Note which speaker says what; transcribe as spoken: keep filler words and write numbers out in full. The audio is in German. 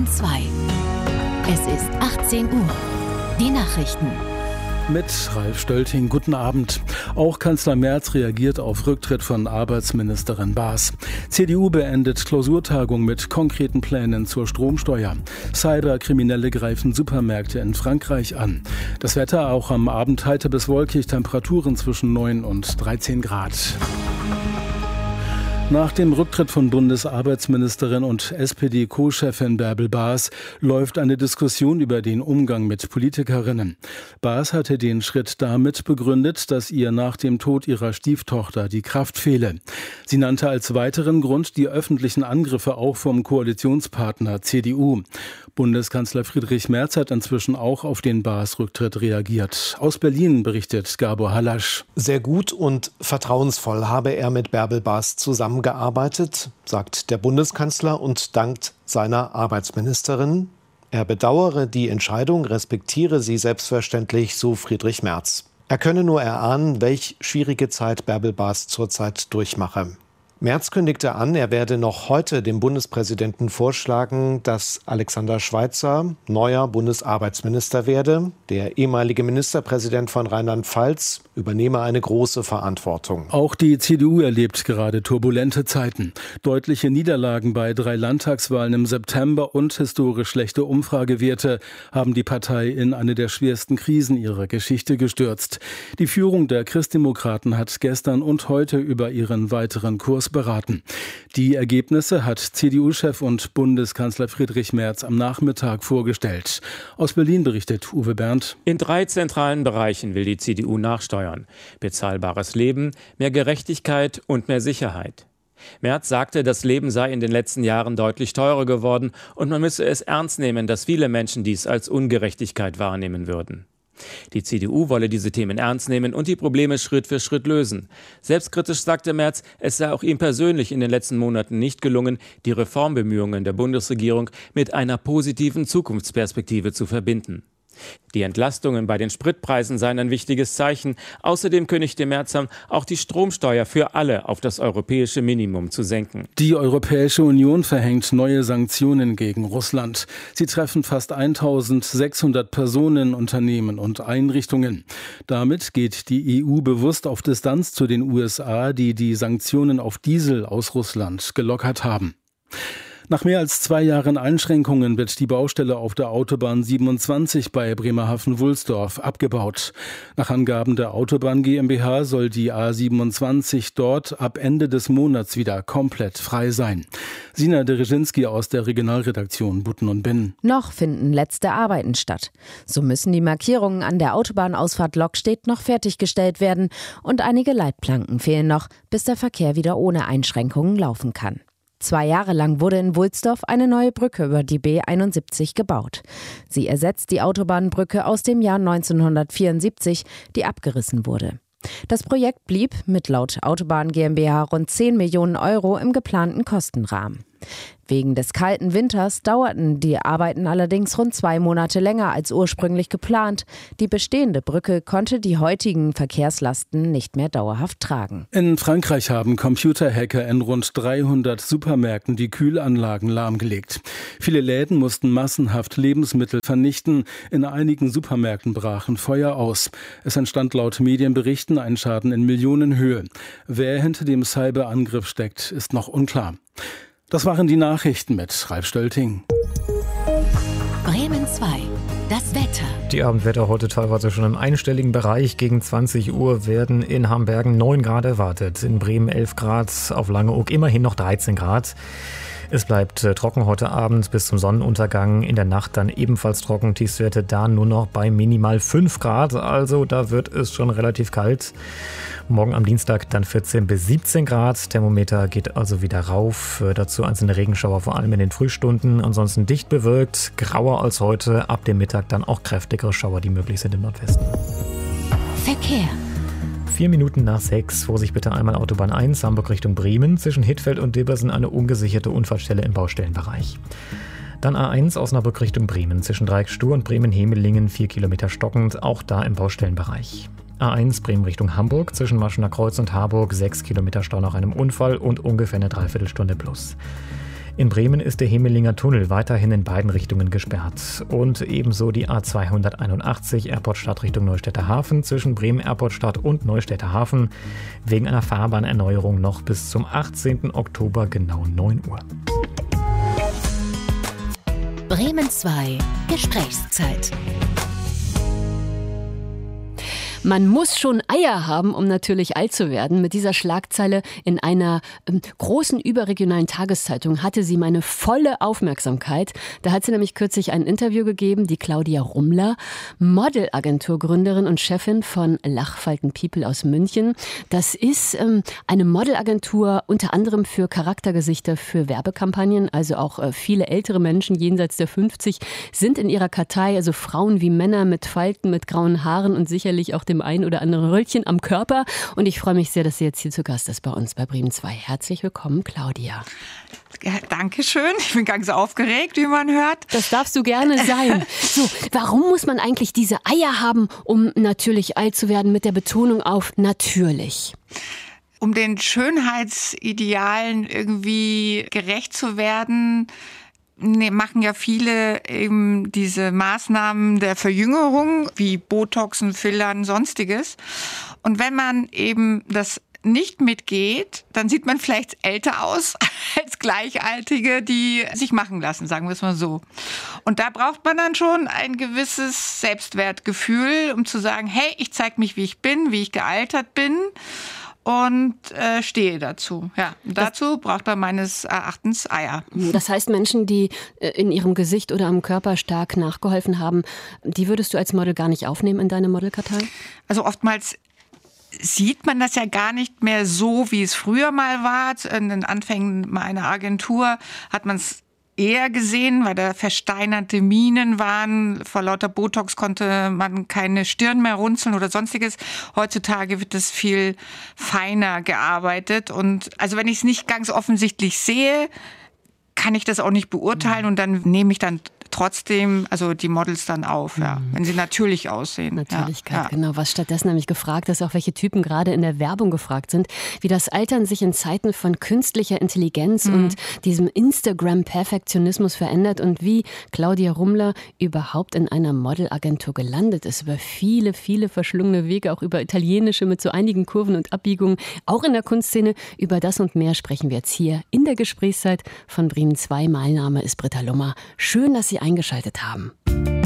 Speaker 1: zwei. Es ist achtzehn Uhr. Die Nachrichten.
Speaker 2: Mit Ralf Stölting, guten Abend. Auch Kanzler Merz reagiert auf Rücktritt von Arbeitsministerin Baas. C D U beendet Klausurtagung mit konkreten Plänen zur Stromsteuer. Cyberkriminelle greifen Supermärkte in Frankreich an. Das Wetter auch am Abend heiter bis wolkig, Temperaturen zwischen neun und dreizehn Grad. Nach dem Rücktritt von Bundesarbeitsministerin und S P D-Co-Chefin Bärbel Baas läuft eine Diskussion über den Umgang mit Politikerinnen. Baas hatte den Schritt damit begründet, dass ihr nach dem Tod ihrer Stieftochter die Kraft fehle. Sie nannte als weiteren Grund die öffentlichen Angriffe auch vom Koalitionspartner C D U. Bundeskanzler Friedrich Merz hat inzwischen auch auf den Baas-Rücktritt reagiert. Aus Berlin berichtet Gabor Halasch.
Speaker 3: Sehr gut und vertrauensvoll habe er mit Bärbel Baas zusammengearbeitet, sagt der Bundeskanzler und dankt seiner Arbeitsministerin. Er bedauere die Entscheidung, respektiere sie selbstverständlich, so Friedrich Merz. Er könne nur erahnen, welch schwierige Zeit Bärbel Baas zurzeit durchmache. Merz kündigte an, er werde noch heute dem Bundespräsidenten vorschlagen, dass Alexander Schweitzer neuer Bundesarbeitsminister werde. Der ehemalige Ministerpräsident von Rheinland-Pfalz übernehme eine große Verantwortung.
Speaker 2: Auch die C D U erlebt gerade turbulente Zeiten. Deutliche Niederlagen bei drei Landtagswahlen im September und historisch schlechte Umfragewerte haben die Partei in eine der schwersten Krisen ihrer Geschichte gestürzt. Die Führung der Christdemokraten hat gestern und heute über ihren weiteren Kurs beraten. Die Ergebnisse hat C D U-Chef und Bundeskanzler Friedrich Merz am Nachmittag vorgestellt. Aus Berlin berichtet Uwe Berndt.
Speaker 4: In drei zentralen Bereichen will die C D U nachsteuern. Bezahlbares Leben, mehr Gerechtigkeit und mehr Sicherheit. Merz sagte, das Leben sei in den letzten Jahren deutlich teurer geworden und man müsse es ernst nehmen, dass viele Menschen dies als Ungerechtigkeit wahrnehmen würden. Die C D U wolle diese Themen ernst nehmen und die Probleme Schritt für Schritt lösen. Selbstkritisch sagte Merz, es sei auch ihm persönlich in den letzten Monaten nicht gelungen, die Reformbemühungen der Bundesregierung mit einer positiven Zukunftsperspektive zu verbinden. Die Entlastungen bei den Spritpreisen seien ein wichtiges Zeichen. Außerdem kündigte Merz an, auch die Stromsteuer für alle auf das europäische Minimum zu senken.
Speaker 2: Die Europäische Union verhängt neue Sanktionen gegen Russland. Sie treffen fast eintausendsechshundert Personen, Unternehmen und Einrichtungen. Damit geht die E U bewusst auf Distanz zu den U S A, die die Sanktionen auf Diesel aus Russland gelockert haben. Nach mehr als zwei Jahren Einschränkungen wird die Baustelle auf der Autobahn siebenundzwanzig bei Bremerhaven-Wulsdorf abgebaut. Nach Angaben der Autobahn GmbH soll die A siebenundzwanzig dort ab Ende des Monats wieder komplett frei sein. Sina Derezinski aus der Regionalredaktion Butten und Binnen.
Speaker 5: Noch finden letzte Arbeiten statt. So müssen die Markierungen an der Autobahnausfahrt Lockstedt noch fertiggestellt werden und einige Leitplanken fehlen noch, bis der Verkehr wieder ohne Einschränkungen laufen kann. Zwei Jahre lang wurde in Wulsdorf eine neue Brücke über die B einundsiebzig gebaut. Sie ersetzt die Autobahnbrücke aus dem Jahr neunzehnhundertvierundsiebzig, die abgerissen wurde. Das Projekt blieb mit laut Autobahn GmbH rund zehn Millionen Euro im geplanten Kostenrahmen. Wegen des kalten Winters dauerten die Arbeiten allerdings rund zwei Monate länger als ursprünglich geplant. Die bestehende Brücke konnte die heutigen Verkehrslasten nicht mehr dauerhaft tragen.
Speaker 2: In Frankreich haben Computerhacker in rund dreihundert Supermärkten die Kühlanlagen lahmgelegt. Viele Läden mussten massenhaft Lebensmittel vernichten. In einigen Supermärkten brachen Feuer aus. Es entstand laut Medienberichten ein Schaden in Millionenhöhe. Wer hinter dem Cyberangriff steckt, ist noch unklar. Das waren die Nachrichten mit Ralf Stölting.
Speaker 1: Bremen zwei. Das Wetter.
Speaker 6: Die Abendwetter heute teilweise schon im einstelligen Bereich. Gegen zwanzig Uhr werden in Hambergen neun Grad erwartet. In Bremen elf Grad, auf Langeoog immerhin noch dreizehn Grad. Es bleibt äh, trocken heute Abend bis zum Sonnenuntergang. In der Nacht dann ebenfalls trocken. Tiefstwerte da nur noch bei minimal fünf Grad. Also da wird es schon relativ kalt. Morgen am Dienstag dann vierzehn bis siebzehn Grad. Thermometer geht also wieder rauf. Äh, dazu einzelne Regenschauer, vor allem in den Frühstunden. Ansonsten dicht bewölkt, grauer als heute. Ab dem Mittag dann auch kräftigere Schauer, die möglich sind im Nordwesten.
Speaker 1: Verkehr.
Speaker 6: Vier Minuten nach sechs. Vorsicht bitte einmal Autobahn eins, Hamburg Richtung Bremen. Zwischen Hittfeld und Dibbersen eine ungesicherte Unfallstelle im Baustellenbereich. Dann A eins Osnabrück Richtung Bremen. Zwischen Dreiecksstuh und Bremen-Hemelingen vier Kilometer stockend, auch da im Baustellenbereich. A eins Bremen Richtung Hamburg. Zwischen Maschener Kreuz und Harburg sechs Kilometer Stau nach einem Unfall und ungefähr eine Dreiviertelstunde plus. In Bremen ist der Hemelinger Tunnel weiterhin in beiden Richtungen gesperrt. Und ebenso die A zweihunderteinundachtzig Airportstadt Richtung Neustädter Hafen zwischen Bremen Airportstadt und Neustädter Hafen wegen einer Fahrbahnerneuerung noch bis zum achtzehnten Oktober genau neun Uhr.
Speaker 1: Bremen zwei Gesprächszeit.
Speaker 7: Man muss schon Eier haben, um natürlich alt zu werden. Mit dieser Schlagzeile in einer ähm, großen überregionalen Tageszeitung hatte sie meine volle Aufmerksamkeit. Da hat sie nämlich kürzlich ein Interview gegeben, die Claudia Rummler, Modelagenturgründerin und Chefin von Lachfalten People aus München. Das ist ähm, eine Modelagentur unter anderem für Charaktergesichter für Werbekampagnen. Also auch äh, viele ältere Menschen jenseits der fünfzig sind in ihrer Kartei, also Frauen wie Männer mit Falten, mit grauen Haaren und sicherlich auch dem ein oder anderen Röllchen am Körper. Und ich freue mich sehr, dass sie jetzt hier zu Gast ist bei uns bei Bremen zwei. Herzlich willkommen, Claudia.
Speaker 8: Ja, Dankeschön. Ich bin ganz aufgeregt, wie man hört.
Speaker 7: Das darfst du gerne sein. So, warum muss man eigentlich diese Eier haben, um natürlich alt zu werden, mit der Betonung auf natürlich?
Speaker 8: Um den Schönheitsidealen irgendwie gerecht zu werden, Nee, machen ja viele eben diese Maßnahmen der Verjüngerung, wie Botoxen, Fillern, sonstiges. Und wenn man eben das nicht mitgeht, dann sieht man vielleicht älter aus als Gleichaltrige, die sich machen lassen, sagen wir es mal so. Und da braucht man dann schon ein gewisses Selbstwertgefühl, um zu sagen, hey, ich zeige mich, wie ich bin, wie ich gealtert bin. Und äh, stehe dazu. Ja, dazu braucht man meines Erachtens Eier.
Speaker 7: Das heißt, Menschen, die in ihrem Gesicht oder am Körper stark nachgeholfen haben, die würdest du als Model gar nicht aufnehmen in deine Modelkartei?
Speaker 8: Also oftmals sieht man das ja gar nicht mehr so, wie es früher mal war. In den Anfängen meiner Agentur hat man es eher gesehen, weil da versteinerte Mienen waren. Vor lauter Botox konnte man keine Stirn mehr runzeln oder sonstiges. Heutzutage wird es viel feiner gearbeitet. Und also wenn ich es nicht ganz offensichtlich sehe, kann ich das auch nicht beurteilen. Und dann nehme ich dann trotzdem, also die Models dann auf, ja, wenn sie natürlich aussehen.
Speaker 7: Natürlichkeit,
Speaker 8: ja, ja.
Speaker 7: Genau. Was stattdessen nämlich gefragt ist, auch welche Typen gerade in der Werbung gefragt sind, wie das Altern sich in Zeiten von künstlicher Intelligenz mhm. und diesem Instagram-Perfektionismus verändert und wie Claudia Rummler überhaupt in einer Modelagentur gelandet ist. Über viele, viele verschlungene Wege, auch über italienische mit so einigen Kurven und Abbiegungen, auch in der Kunstszene. Über das und mehr sprechen wir jetzt hier in der Gesprächszeit von Bremen zwei. Mein Name ist Britta Lummer. Schön, dass Sie eingeschaltet haben.